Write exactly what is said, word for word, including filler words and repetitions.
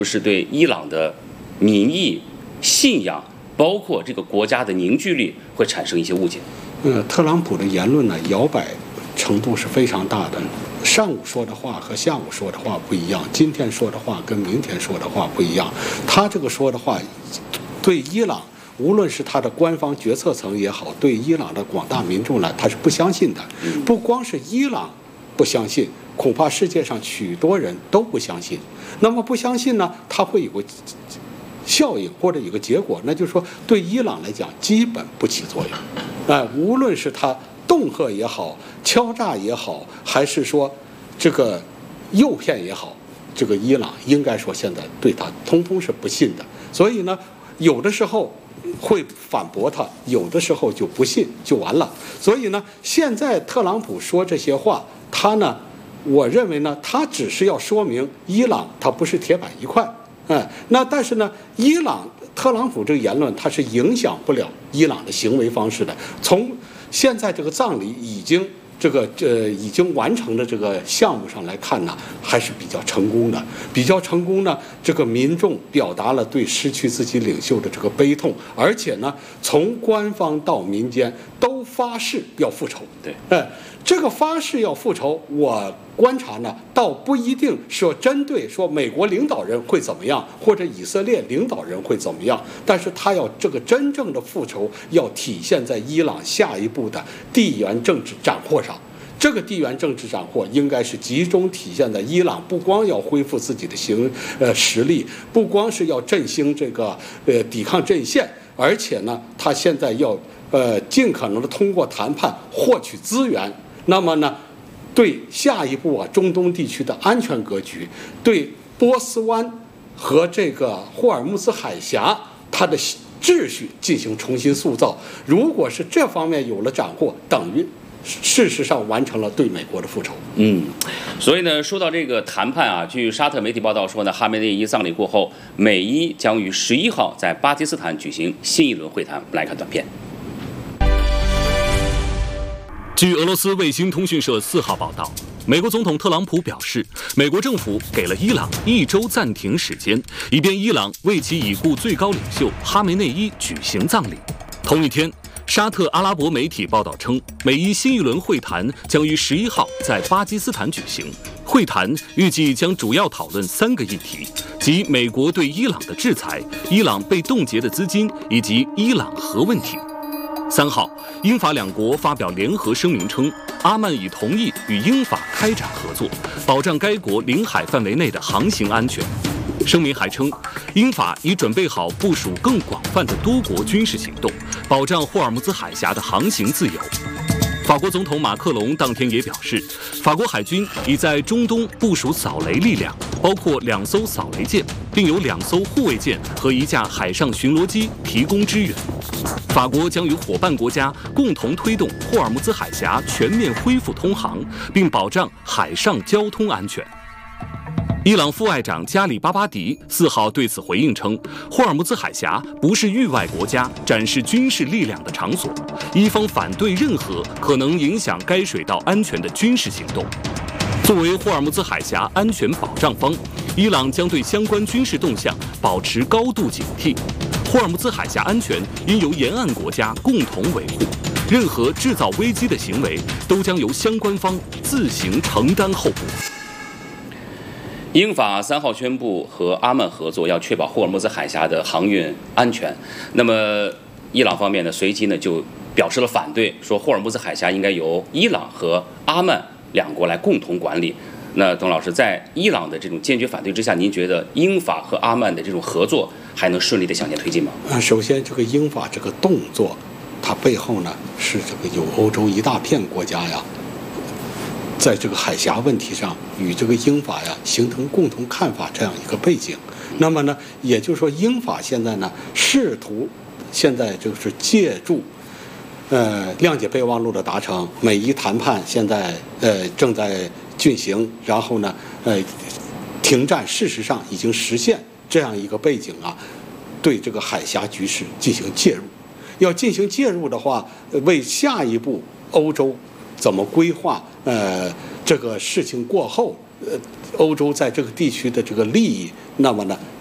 是对伊朗的民意、信仰，包括这个国家的凝聚力会产生一些误解。 呃，特朗普的言论呢，摇摆程度是非常大的。上午说的话和下午说的话不一样，今天说的话跟明天说的话不一样。他这个说的话，对伊朗，无论是他的官方决策层也好，对伊朗的广大民众呢，他是不相信的。不光是伊朗不相信，恐怕世界上许多人都不相信。那么不相信呢，它会有个效应或者有个结果，那就是说对伊朗来讲基本不起作用。啊、呃，无论是他恫吓也好，敲诈也好，还是说这个诱骗也好，这个伊朗应该说现在对他通通是不信的。所以呢，有的时候会反驳他，有的时候就不信就完了。所以呢，现在特朗普说这些话，他呢，我认为呢，他只是要说明伊朗它不是铁板一块。哎，那但是呢，伊朗特朗普这个言论，它是影响不了伊朗的行为方式的。从现在这个葬礼已经这个呃已经完成的这个项目上来看呢，还是比较成功的。比较成功呢，这个民众表达了对失去自己领袖的这个悲痛，而且呢，从官方到民间都发誓要复仇。 对， 哎，这个发誓要复仇，我观察呢，倒不一定说针对说美国领导人会怎么样，或者以色列领导人会怎么样，但是他要这个真正的复仇，要体现在伊朗下一步的地缘政治斩获上。这个地缘政治斩获应该是集中体现在伊朗不光要恢复自己的行呃实力，不光是要振兴这个呃抵抗阵线，而且呢，他现在要呃尽可能的通过谈判获取资源。那么呢，对下一步啊中东地区的安全格局，对波斯湾和这个霍尔木兹海峡它的秩序进行重新塑造。如果是这方面有了斩获，等于事实上完成了对美国的复仇。 嗯，所以呢，说到这个谈判啊，据沙特媒体报道说呢，哈梅内伊葬礼过后，美伊将于十一号在巴基斯坦举行新一轮会谈。我们来看短片。 据俄罗斯卫星通讯社四号报道，美国总统特朗普表示，美国政府给了伊朗一周暂停时间，以便伊朗为其已故最高领袖哈梅内伊举行葬礼。同一天，沙特阿拉伯媒体报道称，美伊新一轮会谈将于十一号在巴基斯坦举行。会谈预计将主要讨论三个议题，即美国对伊朗的制裁、伊朗被冻结的资金以及伊朗核问题。三号，英法两国发表联合声明称，阿曼已同意与英法开展合作，保障该国领海范围内的航行安全。声明还称，英法已准备好部署更广泛的多国军事行动，保障霍尔木兹海峡的航行自由。法国总统马克龙当天也表示，法国海军已在中东部署扫雷力量，包括两艘扫雷舰，并有两艘护卫舰和一架海上巡逻机提供支援。法国将与伙伴国家共同推动霍尔木兹海峡全面恢复通航，并保障海上交通安全。伊朗副外长加里巴巴迪四号对此回应称，霍尔木兹海峡不是域外国家展示军事力量的场所，伊方反对任何可能影响该水道安全的军事行动。作为霍尔木兹海峡安全保障方，伊朗将对相关军事动向保持高度警惕。霍尔木兹海峡安全应由沿岸国家共同维护，任何制造危机的行为都将由相关方自行承担后果。 英法三号宣布和阿曼合作，要确保霍尔木兹海峡的航运安全。那么，伊朗方面呢，随即呢就表示了反对，说霍尔木兹海峡应该由伊朗和阿曼两国来共同管理。那董老师，在伊朗的这种坚决反对之下，您觉得英法和阿曼的这种合作还能顺利的向前推进吗？ 啊，首先这个英法这个动作，它背后呢是这个有欧洲一大片国家呀，在这个海峡问题上与这个英法呀形成共同看法这样一个背景。那么呢，也就是说英法现在呢试图现在就是借助呃谅解备忘录的达成，美伊谈判现在呃正在进行，然后呢呃停战事实上已经实现这样一个背景啊，对这个海峡局势进行介入。要进行介入的话，为下一步欧洲怎么规划呃这个事情过后呃欧洲在这个地区的这个利益，那么呢，